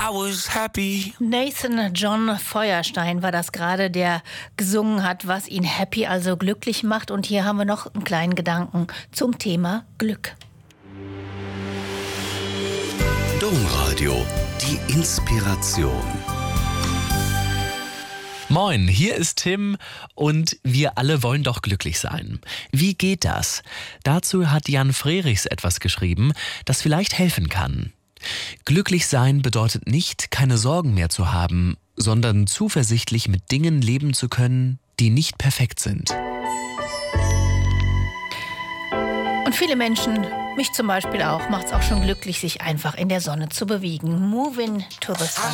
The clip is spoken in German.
I was happy. Nathan John Feuerstein war das gerade, der gesungen hat, was ihn happy, also glücklich macht. Und hier haben wir noch einen kleinen Gedanken zum Thema Glück. Domradio, die Inspiration. Moin, hier ist Tim und wir alle wollen doch glücklich sein. Wie geht das? Dazu hat Jan Frerichs etwas geschrieben, das vielleicht helfen kann. Glücklich sein bedeutet nicht, keine Sorgen mehr zu haben, sondern zuversichtlich mit Dingen leben zu können, die nicht perfekt sind. Und viele Menschen, mich zum Beispiel auch, macht es auch schon glücklich, sich einfach in der Sonne zu bewegen. Moving to the sun.